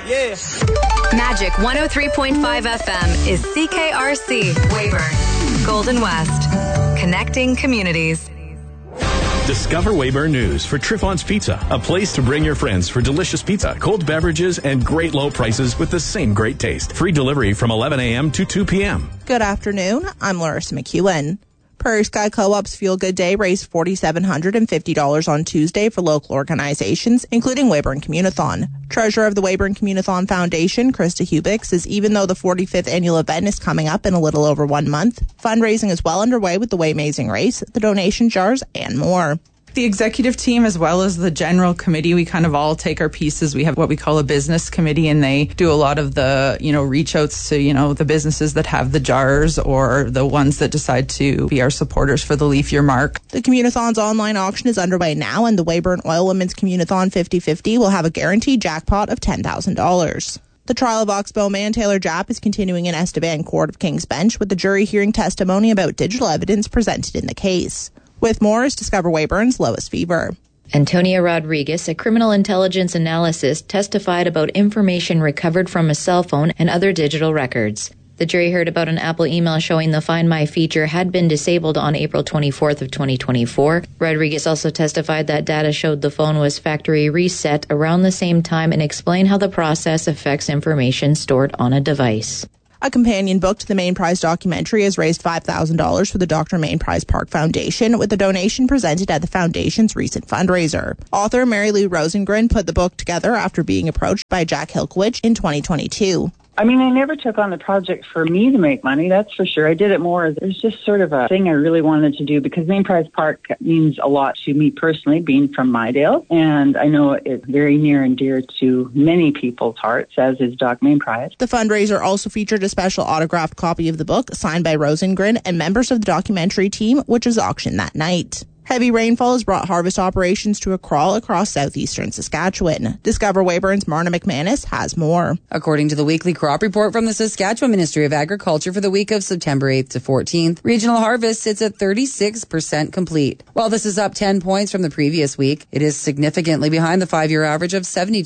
Yeah. Magic 103.5 FM is CKRC, Weyburn, Golden West. Connecting communities. Discover Weyburn News for Triffon's Pizza, a place to bring your friends for delicious pizza, cold beverages, and great low prices with the same great taste. Free delivery from 11 a.m. to 2 p.m. Good afternoon. I'm Larissa McEwen. Prairie Sky Co-op's Feel Good Day raised $4,750 on Tuesday for local organizations, including Weyburn Communathon. Treasurer of the Weyburn Communathon Foundation, Krista Hubick, says even though the 45th annual event is coming up in a little over 1 month, fundraising is well underway with the Waymazing race, the donation jars, and more. The executive team as well as the general committee, we kind of all take our pieces. We have what we call a business committee, and they do a lot of the, reach outs to, the businesses that have the jars or the ones that decide to be our supporters for the Leaf Year Mark. The Communathon's online auction is underway now, and the Weyburn Oil Women's Communathon 50/50 will have a guaranteed jackpot of $10,000. The trial of Oxbow man Taylor Japp is continuing in Estevan Court of King's Bench, with the jury hearing testimony about digital evidence presented in the case. With more is Discover Weyburn's Lois Fever. Antonia Rodriguez, a criminal intelligence analyst, testified about information recovered from a cell phone and other digital records. The jury heard about an Apple email showing the Find My feature had been disabled on April 24th of 2024. Rodriguez also testified that data showed the phone was factory reset around the same time and explained how the process affects information stored on a device. A companion book to the Main Prize documentary has raised $5,000 for the Dr. Main Prize Park Foundation, with a donation presented at the foundation's recent fundraiser. Author Mary Lou Rosengren put the book together after being approached by Jack Hilkowich in 2022. I never took on the project for me to make money, that's for sure. I did it more as it's just sort of a thing I really wanted to do, because Main Prize Park means a lot to me personally, being from Mydale, and I know it's very near and dear to many people's hearts, as is Doc Main Prize. The fundraiser also featured a special autographed copy of the book signed by Rosengren and members of the documentary team, which was auctioned that night. Heavy rainfall has brought harvest operations to a crawl across southeastern Saskatchewan. Discover Weyburn's Marna McManus has more. According to the weekly crop report from the Saskatchewan Ministry of Agriculture for the week of September 8th to 14th, regional harvest sits at 36% complete. While this is up 10 points from the previous week, it is significantly behind the 5-year average of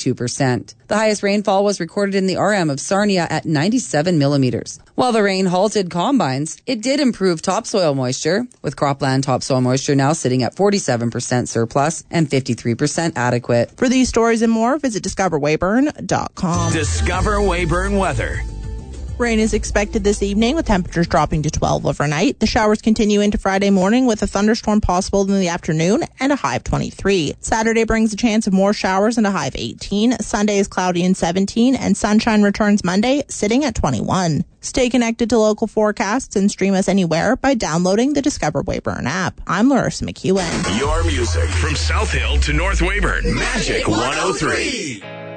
72%. The highest rainfall was recorded in the RM of Sarnia at 97 millimeters. While the rain halted combines, it did improve topsoil moisture, with cropland topsoil moisture now sitting at 47% surplus and 53% adequate. For these stories and more, visit discoverweyburn.com. Discover Weyburn weather. Rain is expected this evening, with temperatures dropping to 12 overnight. The showers continue into Friday morning, with a thunderstorm possible in the afternoon and a high of 23. Saturday brings a chance of more showers and a high of 18. Sunday is cloudy and 17, and sunshine returns Monday, sitting at 21. Stay connected to local forecasts and stream us anywhere by downloading the Discover Weyburn app. I'm Larissa McEwen. Your music from South Hill to North Weyburn. Magic 103.